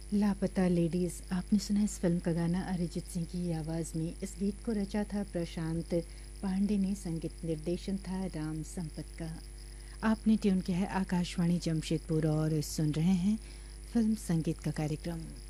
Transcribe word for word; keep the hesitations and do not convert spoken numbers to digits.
लापता लेडीज़ आपने सुना इस फिल्म का गाना अरिजीत सिंह की आवाज़ में। इस गीत को रचा था प्रशांत पांडे ने, संगीत निर्देशन था राम संपत का। आपने ट्यून किया है आकाशवाणी जमशेदपुर और सुन रहे हैं फिल्म संगीत का कार्यक्रम।